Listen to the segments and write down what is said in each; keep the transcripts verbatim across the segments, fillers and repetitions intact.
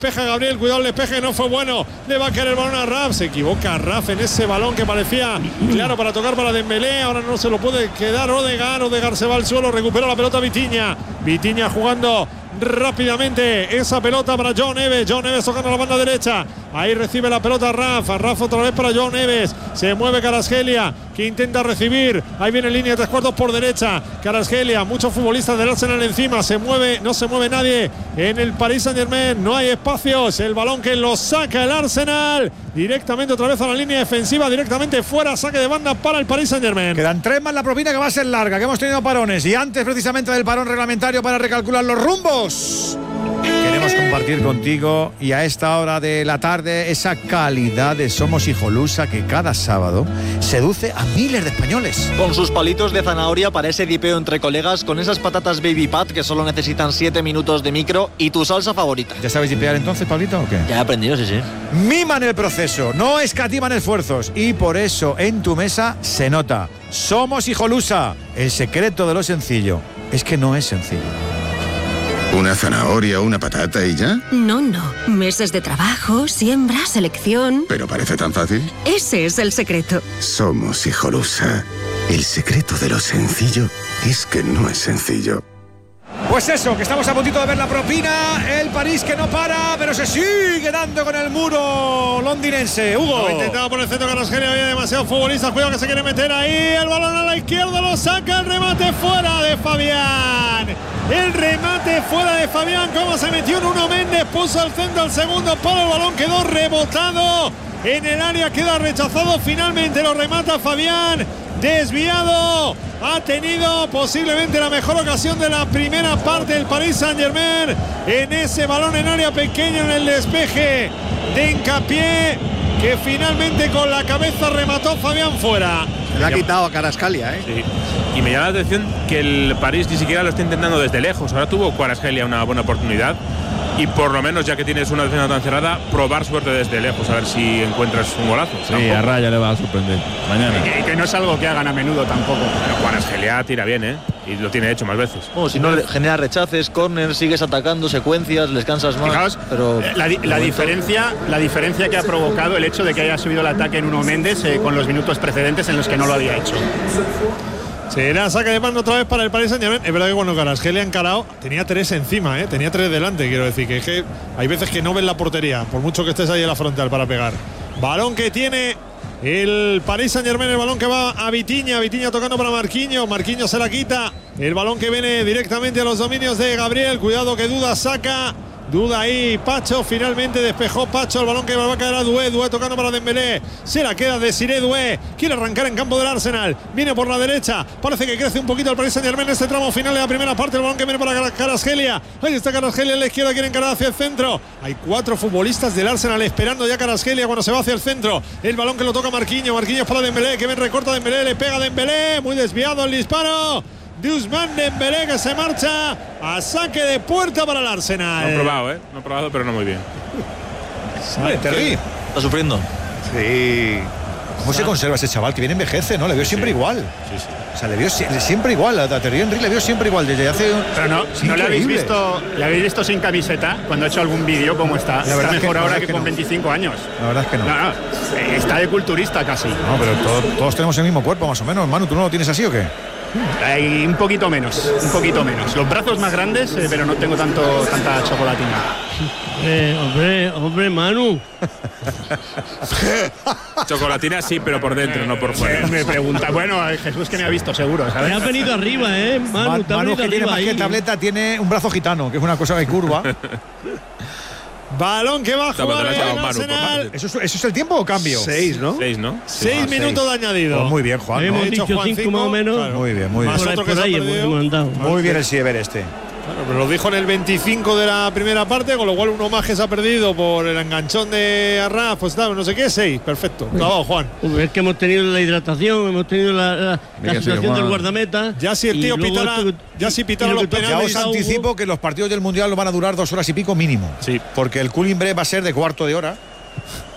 Despeja Gabriel, cuidado el despeje, no fue bueno. Le va a caer el balón a Raf. Se equivoca Raf en ese balón que parecía claro para tocar para Dembélé. Ahora no se lo puede quedar Odegaard. Odegaard se va al suelo, recupera la pelota Vitinha. Vitinha jugando rápidamente esa pelota para João Neves. João Neves tocando la banda derecha. Ahí recibe la pelota Rafa. Rafa otra vez para João Neves. Se mueve Kvaratskhelia, que intenta recibir. Ahí viene línea de tres cuartos por derecha. Kvaratskhelia, muchos futbolistas del Arsenal encima. Se mueve, no se mueve nadie en el Paris Saint-Germain. No hay espacios. El balón que lo saca el Arsenal. Directamente otra vez a la línea defensiva. Directamente fuera. Saque de banda para el Paris Saint-Germain. Quedan tres más la propina, que va a ser larga, que hemos tenido parones. Y antes precisamente del parón reglamentario para recalcular los rumbos, queremos compartir contigo y a esta hora de la tarde esa calidad de Somos Hijolusa que cada sábado seduce a miles de españoles. Con sus palitos de zanahoria para ese dipeo entre colegas, con esas patatas Baby Pat que solo necesitan siete minutos de micro y tu salsa favorita. ¿Ya sabéis dipear entonces, Pablito, o qué? Ya he aprendido, sí, sí. Miman el proceso, no escatiman esfuerzos y por eso en tu mesa se nota. Somos Hijolusa. El secreto de lo sencillo es que no es sencillo. ¿Una zanahoria o una patata y ya? No, no. Meses de trabajo, siembra, selección. ¿Pero parece tan fácil? Ese es el secreto. Somos Hijolusa. El secreto de lo sencillo es que no es sencillo. Pues eso, que estamos a puntito de ver la propina. El París que no para, pero se sigue dando con el muro londinense. Hugo. Lo intentaba por el centro Kvaratskhelia, había demasiados futbolistas. Cuidado que se quiere meter ahí. El balón a la izquierda, lo saca. El remate fuera de Fabián. El remate fuera de Fabián. Cómo se metió Nuno Méndez. Puso al centro al segundo palo. El balón quedó rebotado en el área. Queda rechazado. Finalmente lo remata Fabián. Desviado. Ha tenido posiblemente la mejor ocasión de la primera parte del Paris Saint-Germain en ese balón en área pequeña, en el despeje de Hincapié, que finalmente con la cabeza remató Fabián fuera. Le ha quitado a Kvaratskhelia, ¿eh? Sí. Y me llama la atención que el París ni siquiera lo está intentando desde lejos. Ahora tuvo Kvaratskhelia una buena oportunidad. Y por lo menos, ya que tienes una defensa tan cerrada, probar suerte desde lejos, a ver si encuentras un golazo. Sí, tampoco. a Raya le va a sorprender mañana. Y que, que no es algo que hagan a menudo tampoco. Pero Kvaratskhelia tira bien, ¿eh? Y lo tiene hecho más veces. Bueno, si no genera rechaces, córner, sigues atacando, secuencias, les cansas más. Fijaos, pero la, la, diferencia, la diferencia que ha provocado el hecho de que haya subido el ataque en Nuno Méndez eh, con los minutos precedentes en los que no lo había hecho. Será saque de mano otra vez para el Paris Saint-Germain. Es verdad que cuando Kvaratskhelia ha encarado, tenía tres encima, ¿eh? Tenía tres delante, quiero decir. Que, es que hay veces que no ven la portería, por mucho que estés ahí en la frontal para pegar. Balón que tiene el Paris Saint-Germain, el balón que va a Vitinha. Vitinha tocando para Marquinhos. Marquinhos se la quita. El balón que viene directamente a los dominios de Gabriel. Cuidado que Duda saca. Duda ahí, Pacho, finalmente despejó Pacho, el balón que va a caer a Doué, Doué tocando para Dembélé, se la queda Desiré Doué, quiere arrancar en campo del Arsenal, viene por la derecha, parece que crece un poquito el Paris Saint-Germain en este tramo final de la primera parte, el balón que viene para Kvaratskhelia, ahí está Kvaratskhelia en la izquierda, quiere encarar hacia el centro, hay cuatro futbolistas del Arsenal esperando ya Kvaratskhelia cuando se va hacia el centro, el balón que lo toca Marquinhos, Marquinhos para Dembélé, que bien recorta Dembélé, le pega Dembélé, muy desviado el disparo de Ousmane Dembélé, que se marcha a saque de puerta para el Arsenal. No he probado, ¿eh? No he probado, pero no muy bien. Terry. Está sufriendo. Sí. ¿Cómo se conserva ese chaval? Que bien envejece, ¿no? Le veo siempre sí. igual. Sí, sí. O sea, le veo si- siempre igual. A Thierry Henry le veo siempre igual. Desde hace. Pero no, es ¿no le habéis increíble. visto, le habéis visto sin camiseta cuando ha hecho algún vídeo cómo está? La Está verdad es que- mejor la ahora verdad que, es que con no. veinticinco años. La verdad es que no. No, no, está de culturista casi. No, pero todo- todos tenemos el mismo cuerpo, más o menos. Manu, ¿tú no lo tienes así o qué? Hay un poquito menos, un poquito menos. Los brazos más grandes, eh, pero no tengo tanto tanta chocolatina. Eh, hombre, hombre, Manu. Chocolatina sí, pero por dentro, no por fuera. Me pregunta, bueno, Jesús que me ha visto seguro, Te ¿sabes? has venido arriba, ¿eh? Manu, Ma- te has Manu, venido que tiene arriba más que ahí. tableta, tiene un brazo gitano, que es una cosa que curva. Balón que va a Toma, jugar te la ha el echado Manu, Arsenal. ¿Eso es, ¿Eso es el tiempo o cambio? Seis, ¿no? Seis, ¿no? Seis minutos de añadido. Pues muy bien, Juan. ¿no? Hemos He dicho dicho Juan cinco cinco, más o menos. claro. Muy bien, muy bien. Más Por ahí, otro que por se ha ahí perdido. hemos mandado. Muy bien el Siever este. Claro, pero lo dijo en el veinticinco de la primera parte, con lo cual uno más que se ha perdido por el enganchón de Arraf, pues tal, no sé qué, seis. Perfecto. Clavado, Juan. Es que hemos tenido la hidratación, hemos tenido la, la, la Mira, situación Juan. del guardameta. Ya si el y tío luego pitara, esto que- ya si pitara y lo los que toca Ya penaltis. os Hugo. anticipo que los partidos del Mundial lo van a durar dos horas y pico mínimo. Sí. Porque el cooling break va a ser de cuarto de hora.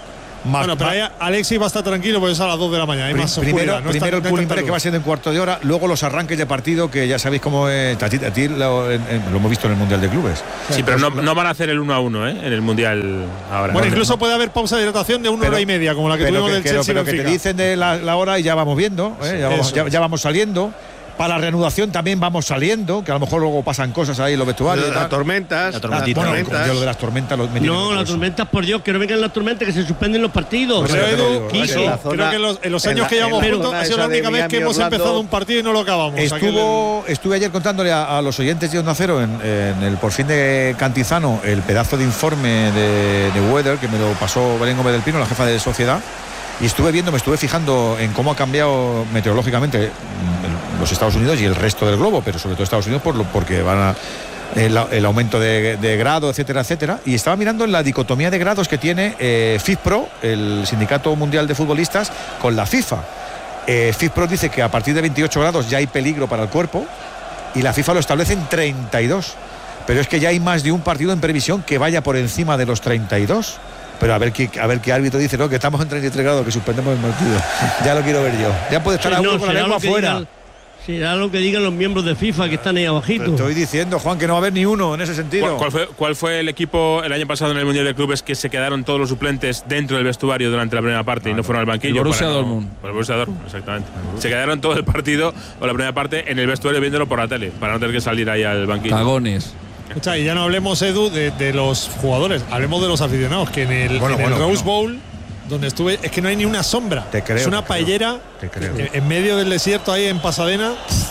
Bueno, pero ahí Alexis va a estar tranquilo porque es a las dos de la mañana. Hay más primero no primero está, el no Pulling que va siendo en cuarto de hora, luego los arranques de partido que ya sabéis cómo es. A ti, a ti lo, en, en, lo hemos visto en el Mundial de Clubes. Sí, pero no, no van a hacer el uno a uno, ¿eh? En el Mundial ahora. Bueno, no, incluso no. puede haber pausa de hidratación de una pero, hora y media, como la que tuvimos que, del que, Chelsea. Pero que te dicen de la, la hora y ya vamos viendo, ¿eh? ya, vamos, ya, ya vamos saliendo. Para la reanudación también vamos saliendo, que a lo mejor luego pasan cosas ahí en los vestuarios. Las tormentas. La tormentita. Bueno, tormentas. Yo lo de las tormentas lo No, las tormentas, por Dios, que no vengan las tormentas, que se suspenden los partidos. Pero Edu, Quique, creo que en los, en los años la, que llevamos juntos ha sido la única vez que hemos Orlando, empezado un partido y no lo acabamos. Estuvo, estuve ayer contándole a, a los oyentes de Onda Cero en, en el por fin de Cantizano el pedazo de informe de, de Weather que me lo pasó Belén Gómez del Pino, la jefa de Sociedad. Y estuve viendo, me estuve fijando en cómo ha cambiado meteorológicamente los Estados Unidos y el resto del globo, pero sobre todo Estados Unidos por lo, porque van a el, el aumento de, de grado, etcétera, etcétera. Y estaba mirando en la dicotomía de grados que tiene eh, FIFPro, el Sindicato Mundial de Futbolistas, con la FIFA. Eh, FIFPro dice que a partir de veintiocho grados ya hay peligro para el cuerpo y la FIFA lo establece en treinta y dos. Pero es que ya hay más de un partido en previsión que vaya por encima de los treinta y dos. Pero a ver qué, a ver qué árbitro dice, ¿no? Que estamos en treinta y tres grados, que suspendemos el partido. Ya lo quiero ver yo. Ya puede estar sí, alguno no, con la lengua afuera. Será lo que digan los miembros de FIFA que están ahí abajito. Pero estoy diciendo, Juan, que no va a haber ni uno en ese sentido. ¿Cuál, cuál, fue, ¿Cuál fue el equipo el año pasado en el Mundial de Clubes que se quedaron todos los suplentes dentro del vestuario durante la primera parte ah, y no fueron al banquillo? El Borussia no, Dortmund. El Borussia Dortmund, exactamente. Se quedaron todo el partido o la primera parte en el vestuario viéndolo por la tele, para no tener que salir ahí al banquillo. Cagones. Escucha, y ya no hablemos, Edu, de, de los jugadores, hablemos de los aficionados, que en el, bueno, en bueno, el Rose bueno. Bowl, donde estuve, es que no hay ni una sombra. Te creo, es una te paellera te creo. En, en medio del desierto ahí en Pasadena.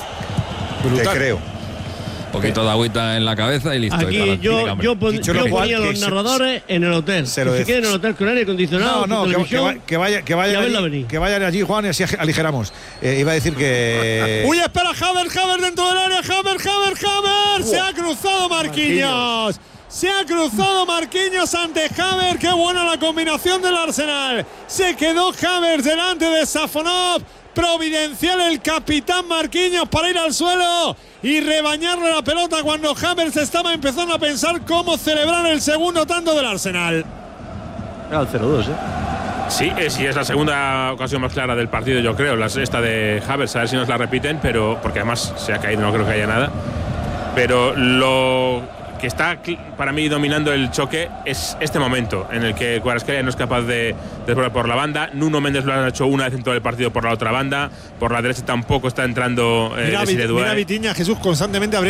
Brutal. Te creo. Un poquito de agüita en la cabeza y listo. Aquí y yo, yo, pon, yo cual, ponía a los narradores en el hotel. Se lo si quieren en el hotel con aire acondicionado, no, no, que, que, va, que, vaya, que, vayan allí, que vayan allí, Juan, y así aligeramos. Eh, iba a decir que. Uy, espera, Haver, Haver dentro del área, Haver, Haver, Haver. Se ha cruzado Marquinhos. Marquinhos. Se ha cruzado Marquinhos ante Haver. Qué buena la combinación del Arsenal. Se quedó Haver delante de Safonov. Providencial el capitán Marquinhos para ir al suelo y rebañarle la pelota cuando Havertz estaba empezando a pensar cómo celebrar el segundo tanto del Arsenal. Era el cero dos, ¿eh? Sí, es, sí, es la segunda ocasión más clara del partido, yo creo. La, esta de Havertz, a ver si nos la repiten, pero porque además se ha caído, no creo que haya nada. Pero lo que está para mí dominando el choque es este momento en el que Kvaratskhelia no es capaz de desbordar por la banda. Nuno Méndez lo ha hecho una vez en todo el partido por la otra banda. Por la derecha tampoco está entrando eh, Mira, Desiré Doué. Mira Vitinha, Jesús, constantemente abriendo